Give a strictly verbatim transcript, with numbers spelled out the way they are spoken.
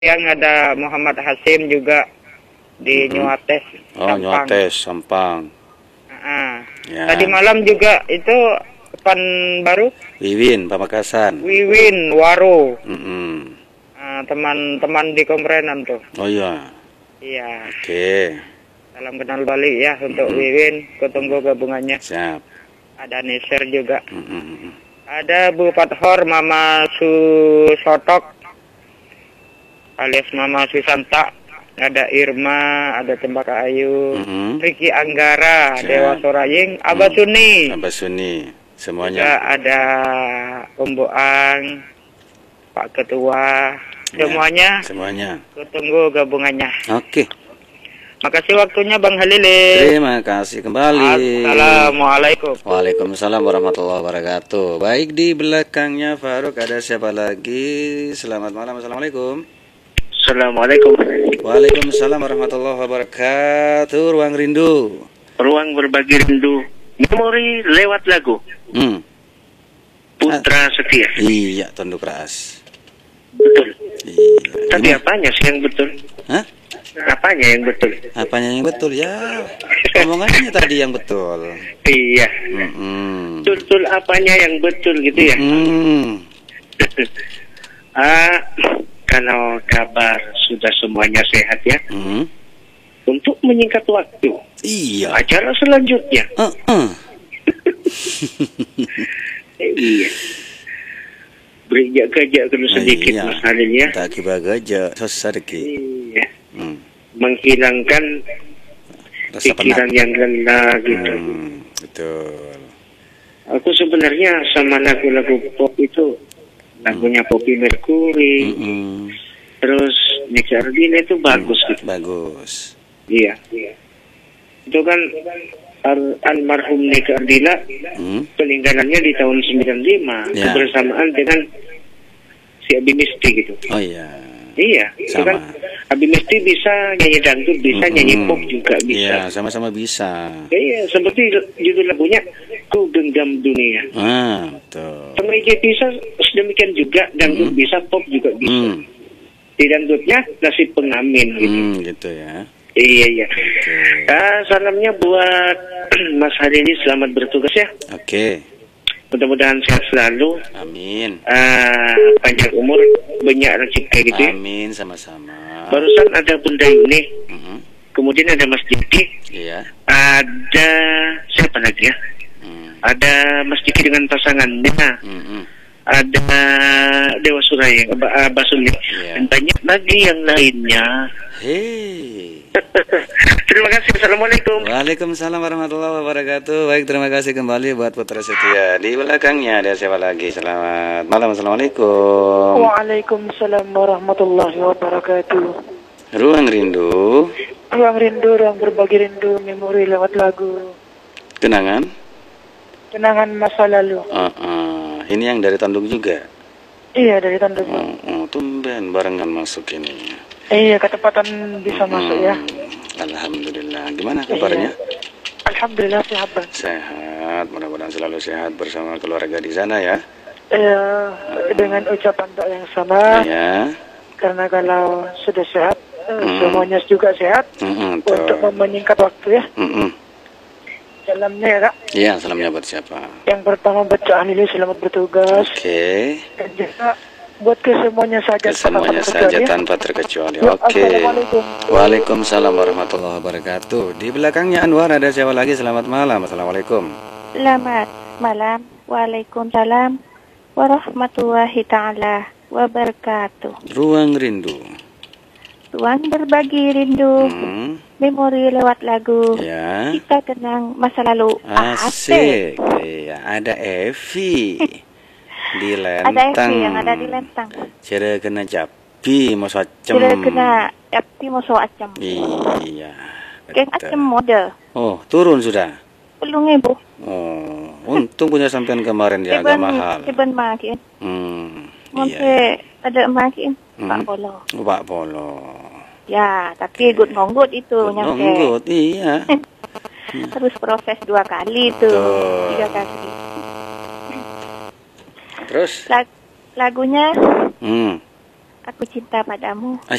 Yang ada Muhammad Hasim juga di Mm-hmm. Nyuates, Oh, Sampang. Nyuates, Sampang. Ah. Ya. Tadi malam juga itu Pekan Baru, Wiwin, Pamekasan. Wiwin, Waro. Mm-mm. Ah, teman-teman di Komprenan tuh. Oh iya. Iya. Oke. Salam kenal balik ya untuk Mm-mm. Wiwin. Kutunggu gabungannya. Siap. Ada Neser juga. Mm-mm. Ada Bu Fathor, Mama Su Sotok, alias Mama Susanta, ada Irma, ada Cempaka Ayu, Mm-hmm. Riki Anggara, Siap. Dewa Soraying, Abah Mm. Suni, Abah Suni, juga semuanya. ada Om Boang, Pak Ketua, Ya, semuanya. semuanya. Kutunggu gabungannya. Oke. Makasih waktunya Bang Halilis. Terima kasih kembali. Assalamualaikum. Waalaikumsalam warahmatullahi wabarakatuh. Baik, di belakangnya Faruk ada siapa lagi? Selamat malam. Assalamualaikum. Assalamualaikum. Waalaikumsalam warahmatullahi wabarakatuh. Ruang Rindu. Ruang berbagi rindu. Memori lewat lagu. Hmm. Putra Setia. Iya, tunduk ras. Betul. Iya. Tapi Gimana? apanya sih yang betul? Hah? Apanya yang betul? Apanya yang betul ya? Omongannya tadi yang betul. Iya. Mm-mm. Betul-betul apanya yang betul gitu ya? Mm. ah, kalau kabar sudah semuanya sehat ya. Mm. Untuk menyingkat waktu. Iya. Acara selanjutnya. Uh-uh. Eh, iya. Beri jaga-jaga dulu sedikit Iya. Mas Halil ya. Tak kira gaja, sosarki. Iya. Hmm. Menghilangkan Rasa pikiran penat. yang lelah gitu. Hmm, betul. Aku sebenarnya sama lagu-lagu pop itu lagunya Poppy Mercury, Mm-mm. terus Nicky Ardila itu bagus gitu. Bagus. Iya. Itu kan al- almarhum Nicky Ardila Hmm. peninggalannya di tahun sembilan puluh lima Ya. kebersamaan dengan si Abi Misti gitu. Oh iya. Iya, itu Sama. kan Abi Misti bisa nyanyi dangdut, bisa Mm-mm. nyanyi pop juga Iya, bisa. sama-sama bisa. Iya, seperti judul lagunya Ku Genggam Dunia. Ah, betul. Sama I J bisa sedemikian juga, dangdut Mm. bisa, pop juga bisa. Hmm. Di dangdutnya Nasib Pengamin gitu. Hmm, gitu ya. Iya, iya. Oke. Ah, salamnya buat Mas Haridi, selamat bertugas ya. Oke. Mudah-mudahan sehat selalu. Amin. Ah, panjang umur, banyak rezeki gitu ya. Amin, sama-sama. Barusan ada Bunda Yuni, Mm-mm. kemudian ada Mas Diki, Iya. ada siapa lagi ya? Hmm. Ada Mas Diki dengan pasangannya, Mm-mm. ada Dewa Suraya, Abah Abah Suni, Iya. dan banyak lagi yang lainnya. Hei. Terima kasih. Assalamualaikum. Waalaikumsalam warahmatullahi wabarakatuh. Baik, terima kasih kembali buat Putra Setia. Di belakangnya ada siapa lagi? Selamat malam. Assalamualaikum. Waalaikumsalam warahmatullahi wabarakatuh. Ruang Rindu. Ruang rindu, ruang berbagi rindu, memori lewat lagu, Kenangan. kenangan masa lalu. Uh, uh. Ini yang dari Tanduk juga. Iya, dari Tanduk. Oh, oh, tumben barengan masuk ini. Iya, ketepatan bisa masuk ya. Alhamdulillah. Gimana kabarnya? Alhamdulillah sehat Bang. Sehat. Mudah-mudahan selalu sehat bersama keluarga di sana ya. Eh, dengan ucapan doa yang sama, Ya. karena kalau sudah sehat, eh, Hmm. semuanya juga sehat. Mm-mm, Untuk tuh. menyingkat waktu ya. Mm-mm. Salamnya ya Kak. Iya, salamnya buat siapa? Yang pertama bacaan ini selamat bertugas. Oke. Dan juga buat kesemuanya saja. Kesemuanya tetap saja bekerja, ya. tanpa terkecuali. Ya, Oke. Assalamualaikum. Waalaikumsalam warahmatullahi wabarakatuh. Di belakangnya Anwar ada siapa lagi? Selamat malam. Assalamualaikum. Selamat malam. Waalaikumsalam warahmatullahi taala wabarakatuh. Ruang Rindu. Ruang berbagi rindu, Hmm. memori lewat lagu. Ya. Kita kenang masa lalu. Asik. Iya, ada Evi di Lentang. Ada Evi yang ada di Lentang. Cere kena japi mau sacem. Kira kena api moso acem. Iya. Keng betul. acem model. Oh, turun sudah. Belum ibu. Oh, untung punya sampean kemarin dia agak mahal. Iban makin. Hmm. Monte Iya. ada makin. Pak Hmm. Polo. Oh, Pak Polo. Ya, tapi good ngonggut itu nyampe. Nonggut, iya. Terus proses dua kali tuh, Betul. tiga kali. Terus? Lag- lagunya Hmm. Aku cinta padamu.